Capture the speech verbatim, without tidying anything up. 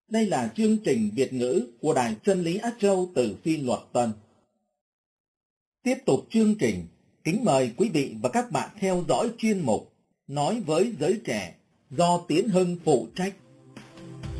Đây là chương trình Việt ngữ của Đài Chân lý Á Châu từ Phi Luật Tân. Tiếp tục chương trình, kính mời quý vị và các bạn theo dõi chuyên mục Nói với giới trẻ do Tiến Hưng phụ trách.